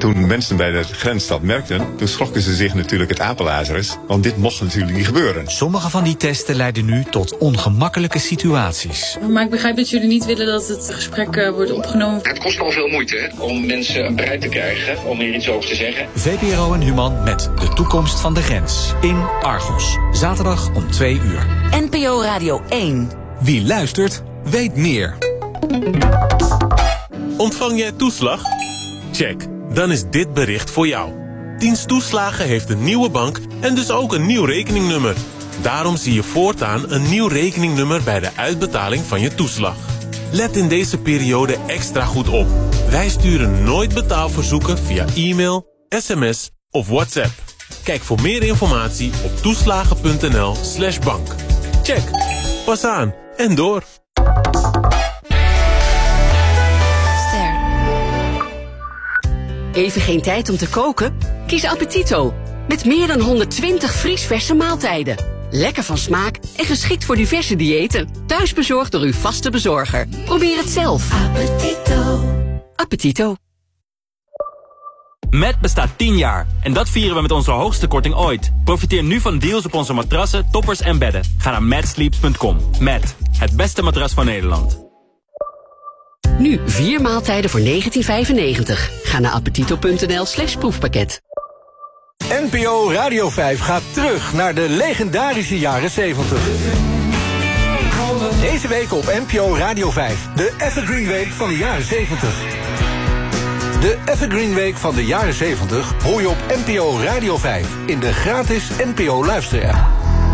Toen mensen bij de grens dat merkten, toen schrokken ze zich natuurlijk het apenlazerus. Want dit mocht natuurlijk niet gebeuren. Sommige van die testen leiden nu tot ongemakkelijke situaties. Maar ik begrijp dat jullie niet willen dat het gesprek wordt opgenomen. Het kost al veel moeite om mensen bereid te krijgen om hier iets over te zeggen. VPRO en Human met De Toekomst van de Grens. In Argos. Zaterdag om 2:00. NPO Radio 1. Wie luistert, weet meer. Ontvang jij toeslag? Check. Dan is dit bericht voor jou. Dienst Toeslagen heeft een nieuwe bank en dus ook een nieuw rekeningnummer. Daarom zie je voortaan een nieuw rekeningnummer bij de uitbetaling van je toeslag. Let in deze periode extra goed op. Wij sturen nooit betaalverzoeken via e-mail, sms of WhatsApp. Kijk voor meer informatie op toeslagen.nl/bank. Check. Pas aan en door. Even geen tijd om te koken? Kies Appetito. Met meer dan 120 vriesverse maaltijden. Lekker van smaak en geschikt voor diverse diëten. Thuisbezorgd door uw vaste bezorger. Probeer het zelf. Appetito. Appetito. Met bestaat 10 jaar. En dat vieren we met onze hoogste korting ooit. Profiteer nu van deals op onze matrassen, toppers en bedden. Ga naar matsleeps.com. Met het beste matras van Nederland. Nu 4 maaltijden voor €19,95. Ga naar appetito.nl/proefpakket. NPO Radio 5 gaat terug naar de legendarische jaren 70. Deze week op NPO Radio 5. De Evergreen Week van de jaren 70. De Evergreen Week van de jaren 70 hoor je op NPO Radio 5. In de gratis NPO luisterapp.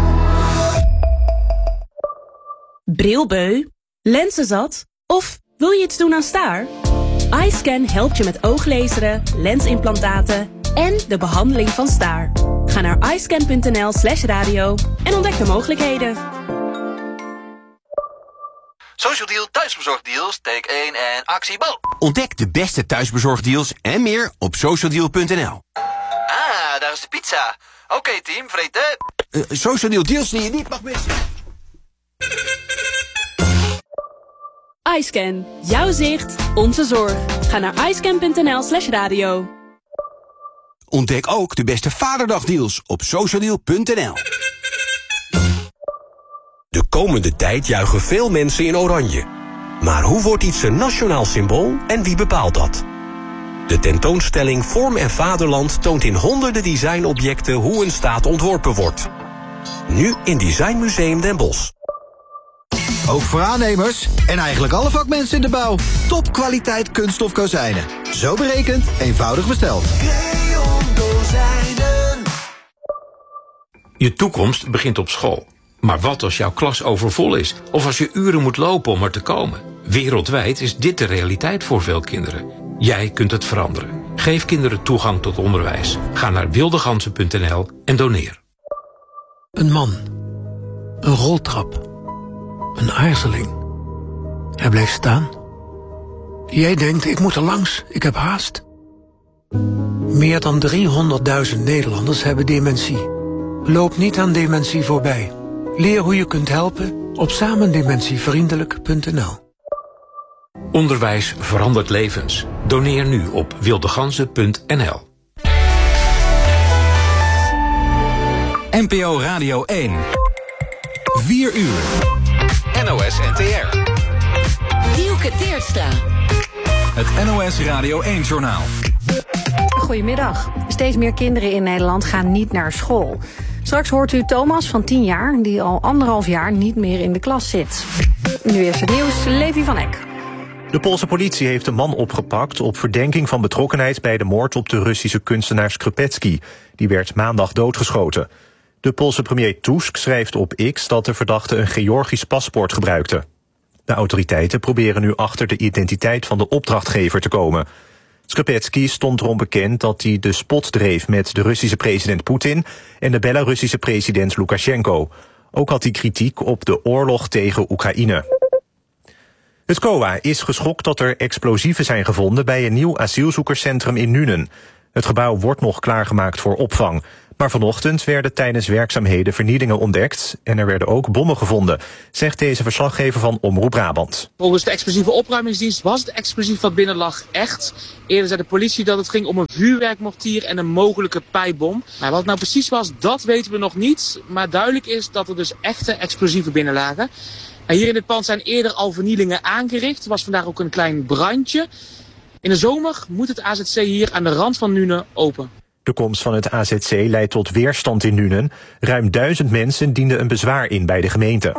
Brilbeu? Lenzenzat? Of wil je iets doen aan staar? iScan helpt je met ooglezeren, lensimplantaten en de behandeling van staar. Ga naar iScan.nl/radio en ontdek de mogelijkheden. Social Deal thuisbezorgdeals, take 1 en actie bal. Ontdek de beste thuisbezorgdeals en meer op socialdeal.nl. Ah, daar is de pizza. Oké, team, vreten. Social Deal deals die je niet mag missen. iScan. Jouw zicht, onze zorg. Ga naar iScan.nl/radio. Ontdek ook de beste Vaderdagdeals op socialdeal.nl. De komende tijd juichen veel mensen in oranje. Maar hoe wordt iets een nationaal symbool en wie bepaalt dat? De tentoonstelling Vorm en Vaderland toont in honderden designobjecten hoe een staat ontworpen wordt. Nu in Design Museum Den Bosch. Ook voor aannemers en eigenlijk alle vakmensen in de bouw. Topkwaliteit kunststof kozijnen. Zo berekend, eenvoudig besteld. Je toekomst begint op school. Maar wat als jouw klas overvol is? Of als je uren moet lopen om er te komen? Wereldwijd is dit de realiteit voor veel kinderen. Jij kunt het veranderen. Geef kinderen toegang tot onderwijs. Ga naar wildegansen.nl en doneer. Een man. Een roltrap. Een aarzeling. Hij bleef staan. Jij denkt, ik moet er langs, ik heb haast. Meer dan 300.000 Nederlanders hebben dementie. Loop niet aan dementie voorbij. Leer hoe je kunt helpen op samendementievriendelijk.nl. Onderwijs verandert levens. Doneer nu op wildegansen.nl. NPO Radio 1. 4 uur. NOS NTR. Dielke Teertstra. Het NOS Radio 1-journaal. Goedemiddag. Steeds meer kinderen in Nederland gaan niet naar school. Straks hoort u Thomas van 10 jaar, die al 1,5 jaar niet meer in de klas zit. Nu is het nieuws, Levi van Eck. De Poolse politie heeft een man opgepakt op verdenking van betrokkenheid bij de moord op de Russische kunstenaar Skrupetsky. Die werd maandag doodgeschoten. De Poolse premier Tusk schrijft op X dat de verdachte een Georgisch paspoort gebruikte. De autoriteiten proberen nu achter de identiteit van de opdrachtgever te komen. Skrupetsky stond erom bekend dat hij de spot dreef met de Russische president Poetin en de Belarussische president Lukashenko. Ook had hij kritiek op de oorlog tegen Oekraïne. Het COA is geschokt dat er explosieven zijn gevonden bij een nieuw asielzoekerscentrum in Nuenen. Het gebouw wordt nog klaargemaakt voor opvang. Maar vanochtend werden tijdens werkzaamheden vernielingen ontdekt en er werden ook bommen gevonden, zegt deze verslaggever van Omroep Brabant. Volgens de explosieve opruimingsdienst was het explosief wat binnen lag echt. Eerder zei de politie dat het ging om een vuurwerkmortier en een mogelijke pijpbom. Maar wat het nou precies was, dat weten we nog niet. Maar duidelijk is dat er dus echte explosieven binnen lagen. En hier in dit pand zijn eerder al vernielingen aangericht. Er was vandaag ook een klein brandje. In de zomer moet het AZC hier aan de rand van Nuenen open. De komst van het AZC leidt tot weerstand in Nuenen. Ruim 1000 mensen dienden een bezwaar in bij de gemeente.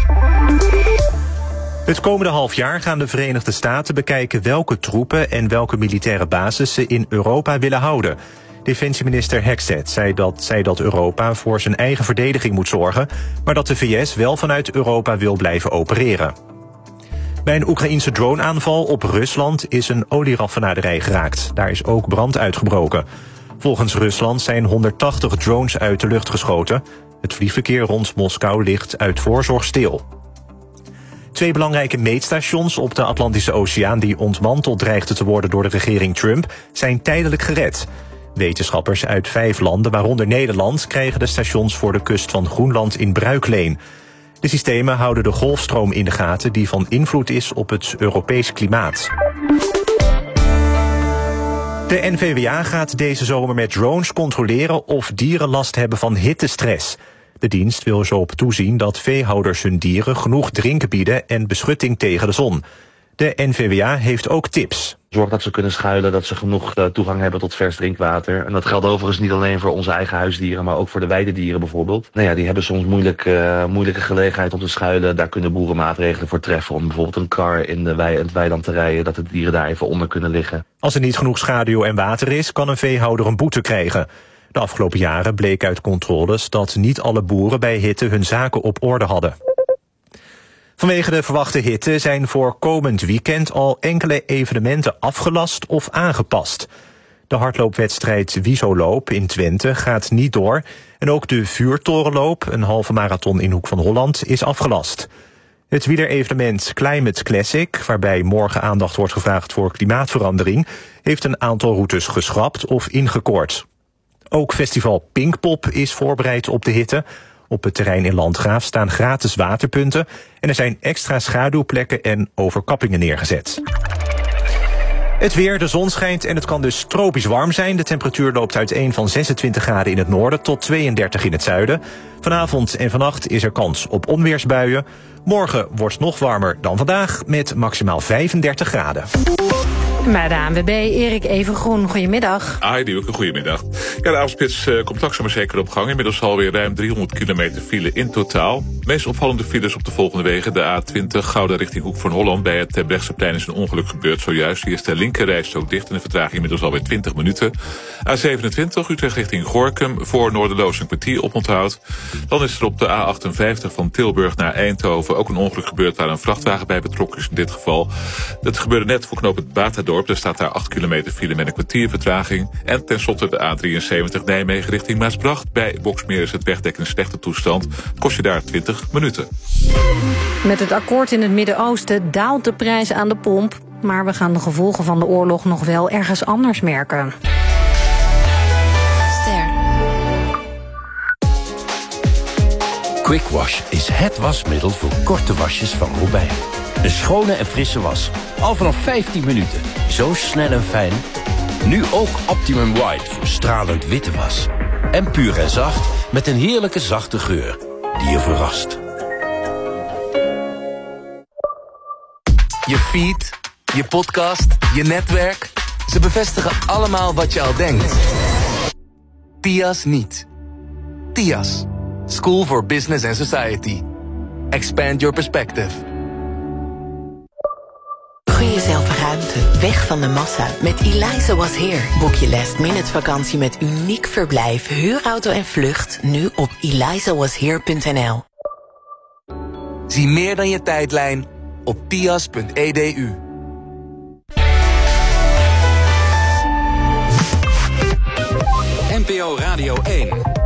Het komende half jaar gaan de Verenigde Staten bekijken welke troepen en welke militaire bases ze in Europa willen houden. Defensieminister Hexet zei dat Europa voor zijn eigen verdediging moet zorgen, maar dat de VS wel vanuit Europa wil blijven opereren. Bij een Oekraïense droneaanval op Rusland is een olieraffinaderij geraakt. Daar is ook brand uitgebroken. Volgens Rusland zijn 180 drones uit de lucht geschoten. Het vliegverkeer rond Moskou ligt uit voorzorg stil. 2 belangrijke meetstations op de Atlantische Oceaan die ontmanteld dreigden te worden door de regering Trump zijn tijdelijk gered. Wetenschappers uit 5 landen, waaronder Nederland, krijgen de stations voor de kust van Groenland in bruikleen. De systemen houden de golfstroom in de gaten die van invloed is op het Europees klimaat. De NVWA gaat deze zomer met drones controleren of dieren last hebben van hittestress. De dienst wil zo op toezien dat veehouders hun dieren genoeg drinken bieden en beschutting tegen de zon. De NVWA heeft ook tips. Zorg dat ze kunnen schuilen, dat ze genoeg toegang hebben tot vers drinkwater. En dat geldt overigens niet alleen voor onze eigen huisdieren, maar ook voor de weidedieren bijvoorbeeld. Nou ja, die hebben soms moeilijke gelegenheid om te schuilen. Daar kunnen boeren maatregelen voor treffen om bijvoorbeeld een kar in het weiland te rijden, dat de dieren daar even onder kunnen liggen. Als er niet genoeg schaduw en water is, kan een veehouder een boete krijgen. De afgelopen jaren bleek uit controles dat niet alle boeren bij hitte hun zaken op orde hadden. Vanwege de verwachte hitte zijn voor komend weekend al enkele evenementen afgelast of aangepast. De hardloopwedstrijd Wiesoloop in Twente gaat niet door. En ook de Vuurtorenloop, een halve marathon in Hoek van Holland, is afgelast. Het wielerevenement Climate Classic, waarbij morgen aandacht wordt gevraagd voor klimaatverandering, heeft een aantal routes geschrapt of ingekort. Ook festival Pinkpop is voorbereid op de hitte. Op het terrein in Landgraaf staan gratis waterpunten en er zijn extra schaduwplekken en overkappingen neergezet. Het weer, de zon schijnt en het kan dus tropisch warm zijn. De temperatuur loopt uiteen van 26 graden in het noorden tot 32 in het zuiden. Vanavond en vannacht is er kans op onweersbuien. Morgen wordt het nog warmer dan vandaag met maximaal 35 graden. Bij de ANWB, Erik Evengroen, goedemiddag. Dielke, goedemiddag. Ja, de avondspits komt langzaam maar zeker op gang. Inmiddels alweer ruim 300 kilometer file in totaal. De meest opvallende files op de volgende wegen. De A20 Gouda richting Hoek van Holland. Bij het Terbrechtseplein is een ongeluk gebeurd zojuist. Hier is de linkerrijstrook dicht en de vertraging inmiddels alweer 20 minuten. A27 Utrecht richting Gorinchem. Voor Noorderloos een kwartier oponthoud. Dan is er op de A58 van Tilburg naar Eindhoven ook een ongeluk gebeurd waar een vrachtwagen bij betrokken is in dit geval. Dat gebeurde net voor knooppunt Batadorp. Er staat daar 8 kilometer file met een kwartier vertraging. En tenslotte de A73 Nijmegen richting Maasbracht. Bij Boxmeer is het wegdek in slechte toestand. Het kost je daar 20 minuten. Met het akkoord in het Midden-Oosten daalt de prijs aan de pomp. Maar we gaan de gevolgen van de oorlog nog wel ergens anders merken. Quick Wash is het wasmiddel voor korte wasjes van Robijn. Een schone en frisse was. Al vanaf 15 minuten. Zo snel en fijn. Nu ook Optimum White voor stralend witte was. En puur en zacht met een heerlijke zachte geur die je verrast. Je feed, je podcast, je netwerk. Ze bevestigen allemaal wat je al denkt. TIAS niet. TIAS. School for Business and Society. Expand your perspective. Gun jezelf ruimte, weg van de massa. Met Eliza Was Here. Boek je last-minute vakantie met uniek verblijf, huurauto en vlucht. Nu op elizawashere.nl. Zie meer dan je tijdlijn op tias.edu. NPO Radio 1.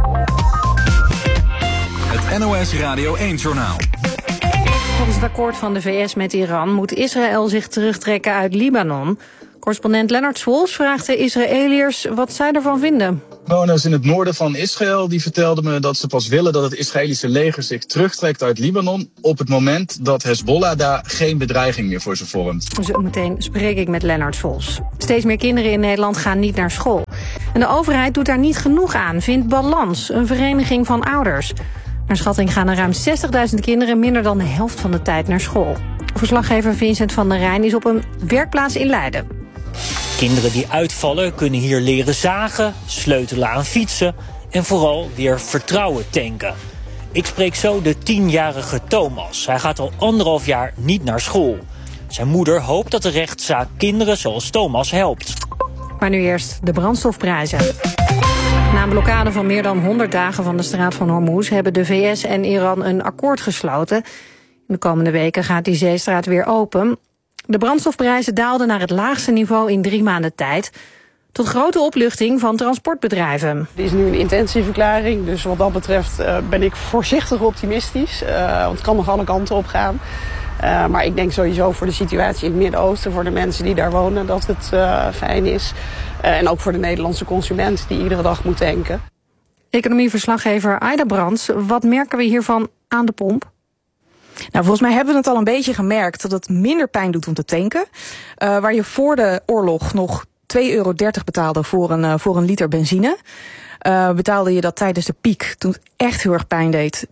Het NOS Radio 1-journaal. Volgens het akkoord van de VS met Iran moet Israël zich terugtrekken uit Libanon. Correspondent Lennart Swols vraagt de Israëliërs wat zij ervan vinden. Bewoners in het noorden van Israël die vertelden me dat ze pas willen dat het Israëlische leger zich terugtrekt uit Libanon op het moment dat Hezbollah daar geen bedreiging meer voor ze vormt. Zometeen spreek ik met Lennart Swols. Steeds meer kinderen in Nederland gaan niet naar school. En de overheid doet daar niet genoeg aan, vindt Balans, een vereniging van ouders. Naar schatting gaan er ruim 60.000 kinderen minder dan de helft van de tijd naar school. Verslaggever Vincent van der Rijn is op een werkplaats in Leiden. Kinderen die uitvallen kunnen hier leren zagen, sleutelen aan fietsen en vooral weer vertrouwen tanken. Ik spreek zo de 10-jarige Thomas. Hij gaat al 1,5 jaar niet naar school. Zijn moeder hoopt dat de rechtszaak kinderen zoals Thomas helpt. Maar nu eerst de brandstofprijzen. Na een blokkade van meer dan 100 dagen van de straat van Hormuz hebben de VS en Iran een akkoord gesloten. In de komende weken gaat die zeestraat weer open. De brandstofprijzen daalden naar het laagste niveau in 3 maanden tijd. Tot grote opluchting van transportbedrijven. Het is nu een intentieverklaring, dus wat dat betreft ben ik voorzichtig optimistisch. Want het kan nog alle kanten op gaan. Maar ik denk sowieso voor de situatie in het Midden-Oosten, voor de mensen die daar wonen, dat het fijn is. En ook voor de Nederlandse consument die iedere dag moet tanken. Economieverslaggever Aida Brands, wat merken we hiervan aan de pomp? Nou, volgens mij hebben we het al een beetje gemerkt dat het minder pijn doet om te tanken. Waar je voor de oorlog nog €2,30 betaalde voor een liter benzine, betaalde je dat tijdens de piek, toen het echt heel erg pijn deed,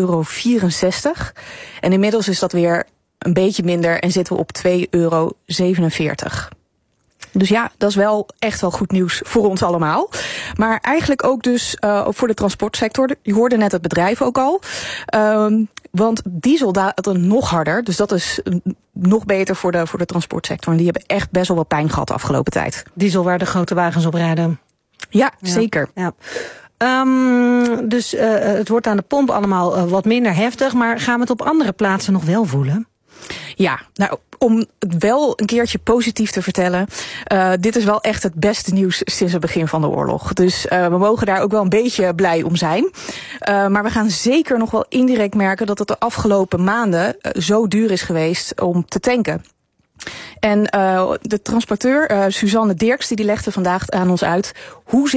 €2,64. En inmiddels is dat weer een beetje minder en zitten we op €2,47. Dus ja, dat is wel echt wel goed nieuws voor ons allemaal. Maar eigenlijk ook dus voor de transportsector. Je hoorde net het bedrijf ook al. Want diesel daalt nog harder. Dus dat is nog beter voor de transportsector. En die hebben echt best wel wat pijn gehad de afgelopen tijd. Diesel waar de grote wagens op rijden. Ja, zeker. Ja. Dus het wordt aan de pomp allemaal wat minder heftig. Maar gaan we het op andere plaatsen nog wel voelen? Ja, nou, om het wel een keertje positief te vertellen, dit is wel echt het beste nieuws sinds het begin van de oorlog. Dus we mogen daar ook wel een beetje blij om zijn. Maar we gaan zeker nog wel indirect merken dat het de afgelopen maanden zo duur is geweest om te tanken. En de transporteur, Suzanne Dirks, die legde vandaag aan ons uit hoe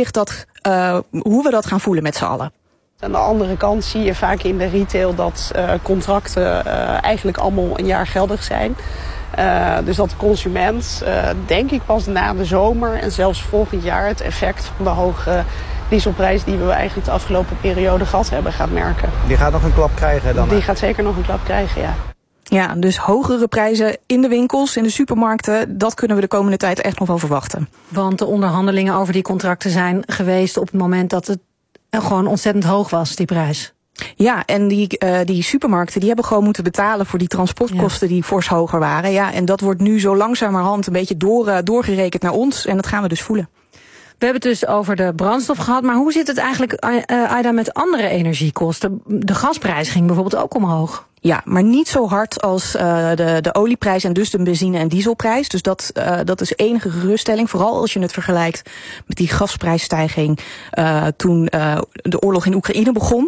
we dat gaan voelen met z'n allen. Aan de andere kant zie je vaak in de retail dat contracten eigenlijk allemaal een jaar geldig zijn. Dus dat de consument, denk ik pas na de zomer en zelfs volgend jaar het effect van de hoge dieselprijs die we eigenlijk de afgelopen periode gehad hebben gaat merken. Die gaat nog een klap krijgen dan? Die gaat zeker nog een klap krijgen, ja. Ja, dus hogere prijzen in de winkels, in de supermarkten, dat kunnen we de komende tijd echt nog wel verwachten. Want de onderhandelingen over die contracten zijn geweest op het moment dat het gewoon ontzettend hoog was, die prijs. Ja, en die supermarkten die hebben gewoon moeten betalen voor die transportkosten die fors hoger waren. Ja, en dat wordt nu zo langzamerhand een beetje doorgerekend naar ons en dat gaan we dus voelen. We hebben het dus over de brandstof gehad, maar hoe zit het eigenlijk, Aida, met andere energiekosten? De gasprijs ging bijvoorbeeld ook omhoog. Ja, maar niet zo hard als de olieprijs en dus de benzine- en dieselprijs. Dus dat is enige geruststelling, vooral als je het vergelijkt met die gasprijsstijging toen de oorlog in Oekraïne begon.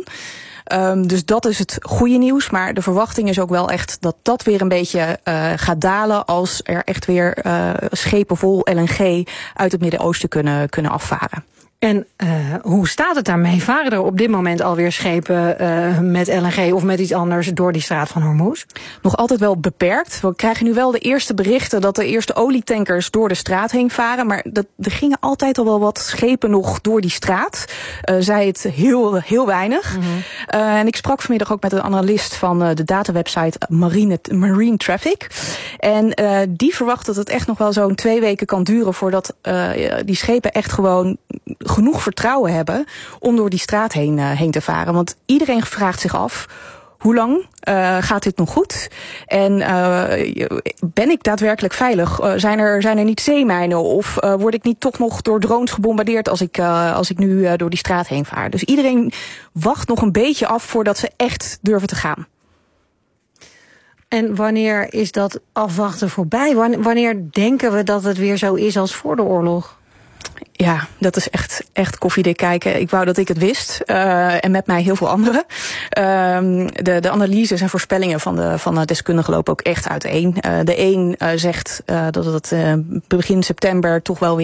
Dus dat is het goede nieuws, maar de verwachting is ook wel echt dat dat weer een beetje gaat dalen als er echt weer schepen vol LNG uit het Midden-Oosten kunnen afvaren. En hoe staat het daarmee? Varen er op dit moment alweer schepen met LNG of met iets anders door die straat van Hormuz? Nog altijd wel beperkt. We krijgen nu wel de eerste berichten dat de eerste olietankers door de straat heen varen. Maar er gingen altijd al wel wat schepen nog door die straat. Zij het heel weinig. Mm-hmm. En ik sprak vanmiddag ook met een analist van de datawebsite Marine Traffic. En die verwacht dat het echt nog wel zo'n 2 weken kan duren voordat die schepen echt gewoon genoeg vertrouwen hebben om door die straat heen te varen. Want iedereen vraagt zich af, hoe lang gaat dit nog goed? En ben ik daadwerkelijk veilig? Zijn er niet zeemijnen? Of word ik niet toch nog door drones gebombardeerd als ik nu door die straat heen vaar? Dus iedereen wacht nog een beetje af voordat ze echt durven te gaan. En wanneer is dat afwachten voorbij? Wanneer denken we dat het weer zo is als voor de oorlog? Ja, dat is echt koffiedik kijken. Ik wou dat ik het wist. En met mij heel veel anderen. De analyses en voorspellingen van de deskundigen lopen ook echt uiteen. De een zegt dat het begin september toch wel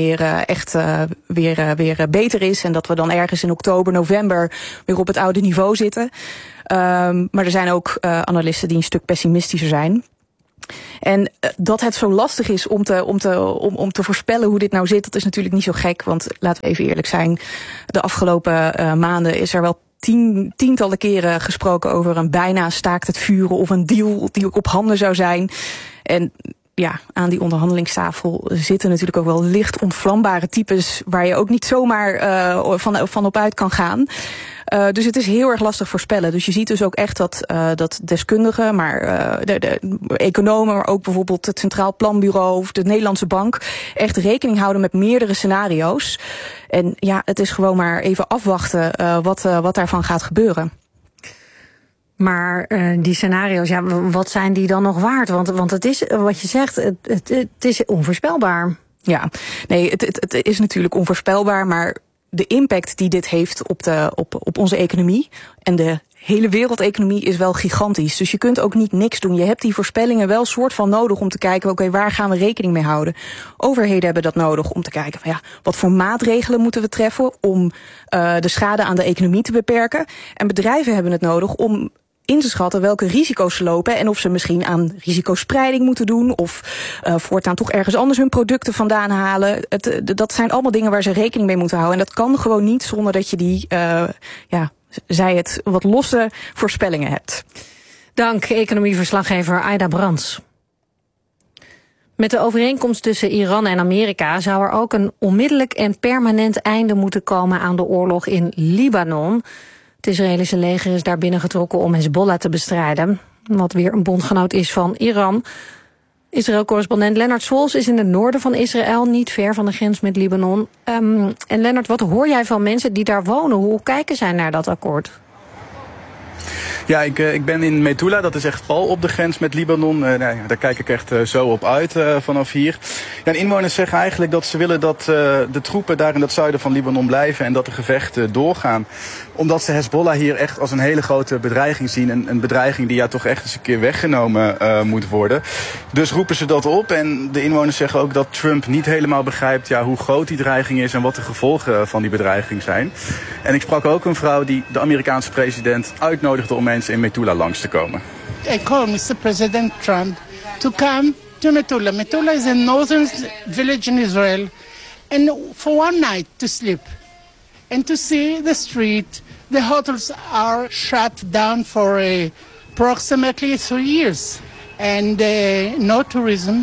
weer beter is. En dat we dan ergens in oktober, november weer op het oude niveau zitten. Maar er zijn ook analisten die een stuk pessimistischer zijn. En dat het zo lastig is om te voorspellen hoe dit nou zit, dat is natuurlijk niet zo gek. Want laten we even eerlijk zijn, de afgelopen maanden is er wel tientallen keren gesproken over een bijna staakt het vuren of een deal die ook op handen zou zijn. En ja, aan die onderhandelingstafel zitten natuurlijk ook wel licht ontvlambare types waar je ook niet zomaar van op uit kan gaan. Dus het is heel erg lastig voorspellen. Dus je ziet dus ook echt dat deskundigen, maar de economen, maar ook bijvoorbeeld het Centraal Planbureau of de Nederlandse Bank echt rekening houden met meerdere scenario's. En ja, het is gewoon maar even afwachten wat daarvan gaat gebeuren. Maar die scenario's, ja, wat zijn die dan nog waard? Want het is, wat je zegt, het is onvoorspelbaar. Ja, nee, het is natuurlijk onvoorspelbaar, maar de impact die dit heeft op onze economie en de hele wereldeconomie is wel gigantisch. Dus je kunt ook niet niks doen. Je hebt die voorspellingen wel soort van nodig om te kijken, oké, waar gaan we rekening mee houden? Overheden hebben dat nodig om te kijken van ja, wat voor maatregelen moeten we treffen om de schade aan de economie te beperken? En bedrijven hebben het nodig om in te schatten welke risico's ze lopen en of ze misschien aan risicospreiding moeten doen of voortaan toch ergens anders hun producten vandaan halen. Dat zijn allemaal dingen waar ze rekening mee moeten houden. En dat kan gewoon niet zonder dat je die, zij het, wat losse voorspellingen hebt. Dank, economieverslaggever Aida Brands. Met de overeenkomst tussen Iran en Amerika zou er ook een onmiddellijk en permanent einde moeten komen aan de oorlog in Libanon. Het Israëlische leger is daar binnengetrokken om Hezbollah te bestrijden, wat weer een bondgenoot is van Iran. Israël-correspondent Lennart Swols is in het noorden van Israël, niet ver van de grens met Libanon. En Lennart, wat hoor jij van mensen die daar wonen? Hoe kijken zij naar dat akkoord? Ja, ik ben in Metula, dat is echt pal op de grens met Libanon. Daar kijk ik echt zo op uit vanaf hier. Ja, inwoners zeggen eigenlijk dat ze willen dat de troepen daar in het zuiden van Libanon blijven en dat de gevechten doorgaan. Omdat ze Hezbollah hier echt als een hele grote bedreiging zien. Een bedreiging die toch echt eens een keer weggenomen moet worden. Dus roepen ze dat op. En de inwoners zeggen ook dat Trump niet helemaal begrijpt hoe groot die dreiging is en wat de gevolgen van die bedreiging zijn. En ik sprak ook een vrouw die de Amerikaanse president uitnodigde om mensen in Metula langs te komen. I call Mr. President Trump to come to Metula. Metula is a northern village in Israel. And for one night to sleep. And to see the street. The hotels are shut down for approximately 3 years. And no tourism.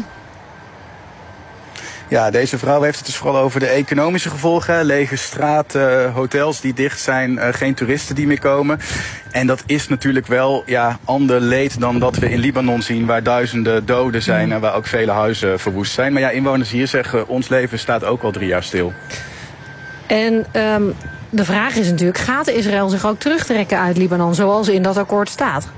Ja, deze vrouw heeft het dus vooral over de economische gevolgen. Lege straten, hotels die dicht zijn, geen toeristen die meer komen. En dat is natuurlijk wel ander leed dan dat we in Libanon zien, waar duizenden doden zijn en waar ook vele huizen verwoest zijn. Maar inwoners hier zeggen, ons leven staat ook al 3 jaar stil. En de vraag is natuurlijk, gaat Israël zich ook terugtrekken uit Libanon, zoals in dat akkoord staat?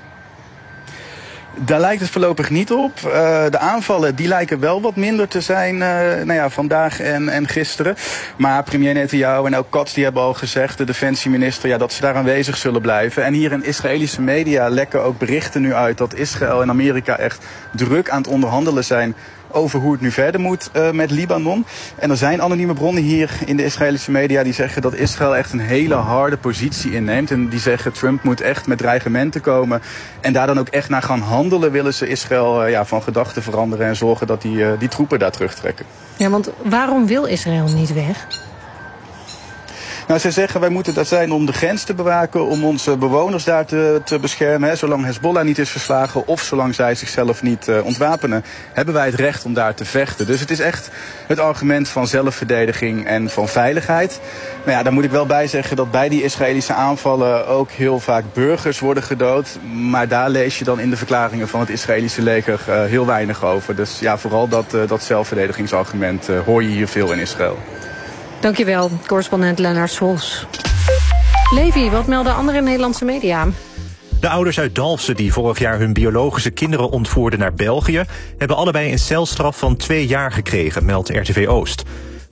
Daar lijkt het voorlopig niet op. De aanvallen die lijken wel wat minder te zijn vandaag en gisteren. Maar premier Netanyahu en ook Katz die hebben al gezegd, de defensieminister, dat ze daar aanwezig zullen blijven. En hier in Israëlische media lekken ook berichten nu uit dat Israël en Amerika echt druk aan het onderhandelen zijn over hoe het nu verder moet met Libanon. En er zijn anonieme bronnen hier in de Israëlische media die zeggen dat Israël echt een hele harde positie inneemt. En die zeggen Trump moet echt met dreigementen komen. En daar dan ook echt naar gaan handelen, willen ze Israël van gedachten veranderen en zorgen dat die troepen daar terugtrekken. Ja, want waarom wil Israël niet weg? Nou, zij zeggen wij moeten daar zijn om de grens te bewaken, om onze bewoners daar te beschermen. Zolang Hezbollah niet is verslagen of zolang zij zichzelf niet ontwapenen, hebben wij het recht om daar te vechten. Dus het is echt het argument van zelfverdediging en van veiligheid. Nou daar moet ik wel bij zeggen dat bij die Israëlische aanvallen ook heel vaak burgers worden gedood. Maar daar lees je dan in de verklaringen van het Israëlische leger heel weinig over. Dus vooral dat zelfverdedigingsargument hoor je hier veel in Israël. Dankjewel, correspondent Lennart Swols. Levi, wat melden andere Nederlandse media? De ouders uit Dalfsen die vorig jaar hun biologische kinderen ontvoerden naar België, hebben allebei een celstraf van 2 jaar gekregen, meldt RTV Oost.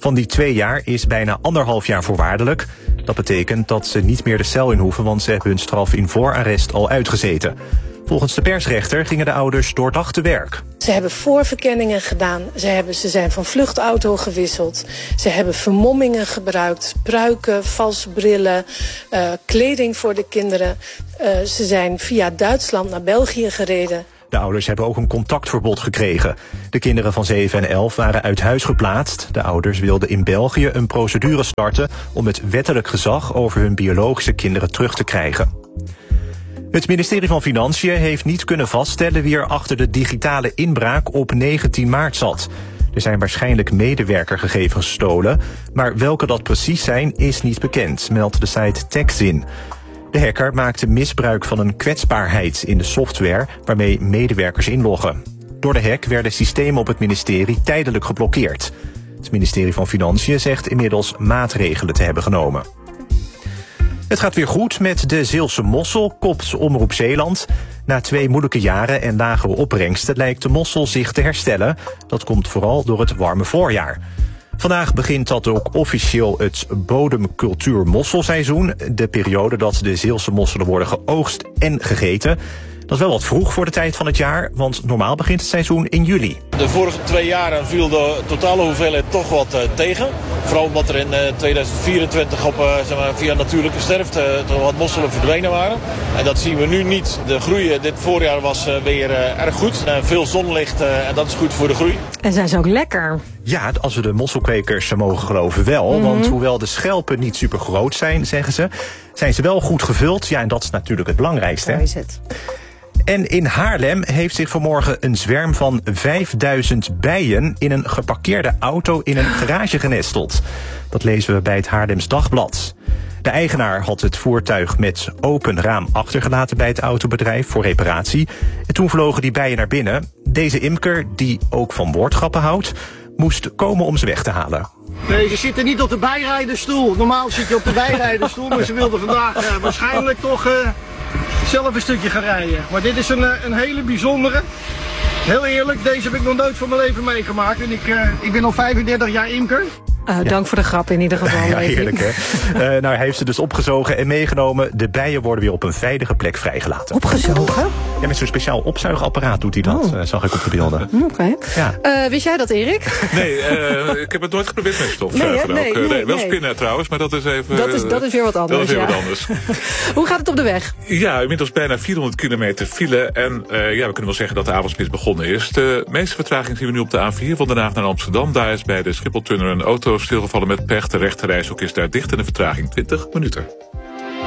Van die 2 jaar is bijna 1,5 jaar voorwaardelijk. Dat betekent dat ze niet meer de cel in hoeven, want ze hebben hun straf in voorarrest al uitgezeten. Volgens de persrechter gingen de ouders doordacht te werk. Ze hebben voorverkenningen gedaan. Ze zijn van vluchtauto gewisseld. Ze hebben vermommingen gebruikt. Pruiken, valse brillen, kleding voor de kinderen. Ze zijn via Duitsland naar België gereden. De ouders hebben ook een contactverbod gekregen. De kinderen van 7 en 11 waren uit huis geplaatst. De ouders wilden in België een procedure starten om het wettelijk gezag over hun biologische kinderen terug te krijgen. Het ministerie van Financiën heeft niet kunnen vaststellen wie er achter de digitale inbraak op 19 maart zat. Er zijn waarschijnlijk medewerkergegevens gestolen, maar welke dat precies zijn is niet bekend, meldt de site TechZin. De hacker maakte misbruik van een kwetsbaarheid in de software waarmee medewerkers inloggen. Door de hack werden systemen op het ministerie tijdelijk geblokkeerd. Het ministerie van Financiën zegt inmiddels maatregelen te hebben genomen. Het gaat weer goed met de Zeelse mossel, kopt Omroep Zeeland. Na 2 moeilijke jaren en lagere opbrengsten lijkt de mossel zich te herstellen. Dat komt vooral door het warme voorjaar. Vandaag begint dat ook officieel het bodemcultuur-mosselseizoen. De periode dat de Zeelse mosselen worden geoogst en gegeten. Dat is wel wat vroeg voor de tijd van het jaar, want normaal begint het seizoen in juli. De vorige 2 jaren viel de totale hoeveelheid toch wat tegen. Vooral omdat er in 2024 via natuurlijke sterfte toch wat mosselen verdwenen waren. En dat zien we nu niet. De groei dit voorjaar was weer erg goed. Veel zonlicht en dat is goed voor de groei. En zijn ze ook lekker? Ja, als we de mosselkwekers mogen geloven wel. Want hoewel de schelpen niet super groot zijn, zeggen ze, zijn ze wel goed gevuld. Ja, en dat is natuurlijk het belangrijkste. Zo is het. En in Haarlem heeft zich vanmorgen een zwerm van 5000 bijen in een geparkeerde auto in een garage genesteld. Dat lezen we bij het Haarlems Dagblad. De eigenaar had het voertuig met open raam achtergelaten bij het autobedrijf voor reparatie. En toen vlogen die bijen naar binnen. Deze imker, die ook van woordgrappen houdt, moest komen om ze weg te halen. Nee, ze zitten niet op de bijrijderstoel. Normaal zit je op de bijrijderstoel, maar ze wilden vandaag waarschijnlijk toch zelf een stukje gaan rijden. Maar dit is een hele bijzondere. Heel eerlijk, deze heb ik nog nooit van mijn leven meegemaakt. En ik ben al 35 jaar imker. Dank voor de grap in ieder geval. Ja, heerlijk hè. Nou, hij heeft ze dus opgezogen en meegenomen. De bijen worden weer op een veilige plek vrijgelaten. Opgezogen? Ja, met zo'n speciaal opzuigapparaat doet hij dat, zag ik op de beelden. Oké. Ja. Wist jij dat, Erik? Nee, ik heb het nooit geprobeerd met stofzuigen. Nee, wel spinnen trouwens, maar dat is even... Dat is weer wat anders. Dat is weer wat anders. Hoe gaat het op de weg? Ja, inmiddels bijna 400 kilometer file. En we kunnen wel zeggen dat de avondspits begonnen is. De meeste vertraging zien we nu op de A4 van Den Haag naar Amsterdam. Daar is bij de Schipholtunnel een auto stilgevallen met pech. De rechterrijstrook is daar dicht en de vertraging 20 minuten.